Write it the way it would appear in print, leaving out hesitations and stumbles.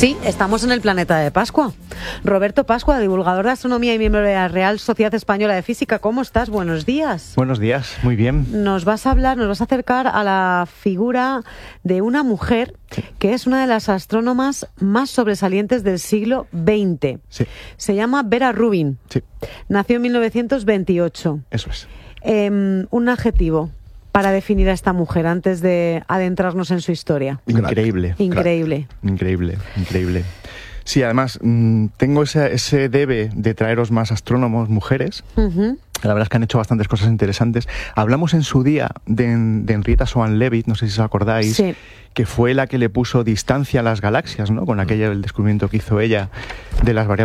Sí, estamos en el planeta de Pascua. Roberto Pascua, divulgador de astronomía y miembro de la Real Sociedad Española de Física. ¿Cómo estás? Buenos días. Buenos días, muy bien. Nos vas a acercar a la figura de una mujer que es una de las astrónomas más sobresalientes del siglo XX. Sí. Se llama Vera Rubin. Sí. Nació en 1928. Eso es. Un adjetivo para definir a esta mujer antes de adentrarnos en su historia. Increíble. Increíble. Increíble, increíble. Sí, además, tengo ese debe de traeros más astrónomos mujeres. Uh-huh. La verdad es que han hecho bastantes cosas interesantes. Hablamos en su día de Henrietta Swan-Leavitt, no sé si os acordáis, sí, que fue la que le puso distancia a las galaxias, ¿no? Con el descubrimiento que hizo ella de las variables